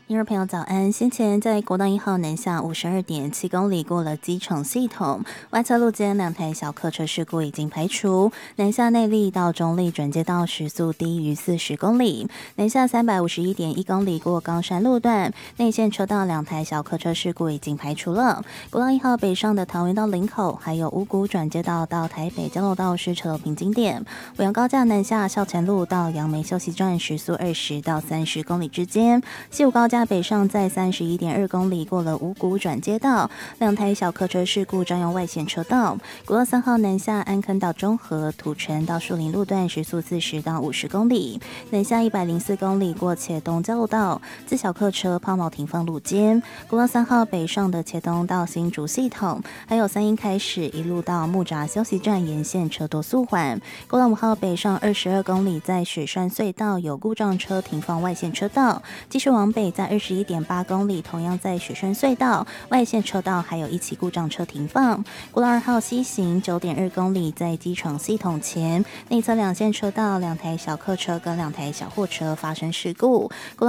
听众朋友早安，先前在国道1号南下52.7公里过了机场系统，外侧路肩2台小客车事故已经排除，南下内坜到中坜转接道时速低于40公里，南下351.1公里过冈山路段，内线车道2台小客车事故已经排除了。国道1号北上的桃园到林口，还有五股转接道到台北交流道是车流瓶颈点，尾扬高架南下校前路到杨梅休息站时速20到30公里之间，西武高架北上在31.2公里过了五股转接道，2台小客车事故占用外线车道。国道3号南下安坑到中和、土城到树林路段时速40到50公里，南下104公里过茄东交流道，自小客车抛锚停放路肩。国道3号北上的茄东到新竹系统，还有三鹰开始一路到木栅休息站沿线车多速缓。国道5号北上22公里，在雪山隧道有故障车停放外线车道，继续往北在21.8公里，同样在雪山隧道外线车道还有一起故障车停放。国道2号西行9.2公里，在机场系统前内侧2线车道2台小客车跟2台小货车发生事故。